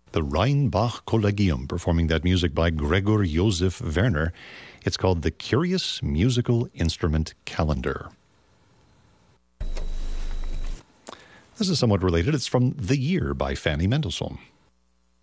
The Rheinbach Collegium, performing that music by Gregor Josef Werner. It's called The Curious Musical Instrument Calendar. This is somewhat related. It's from The Year by Fanny Mendelssohn.